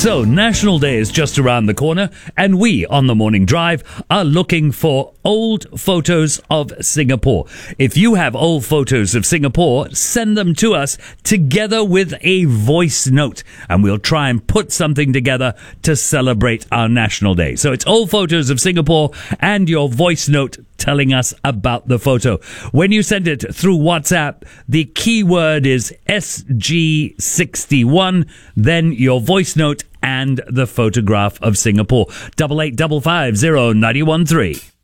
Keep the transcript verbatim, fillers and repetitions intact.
So, National Day is just around the corner, and we on the Morning Drive are looking for old photos of Singapore. If you have old photos of Singapore, send them to us together with a voice note, and we'll try and put something together to celebrate our National Day. So it's old photos of Singapore and your voice note telling us about the photo. When you send it through WhatsApp, the keyword is S G sixty-one, then your voice note and the photograph of Singapore. Double eight double five zero ninety one three.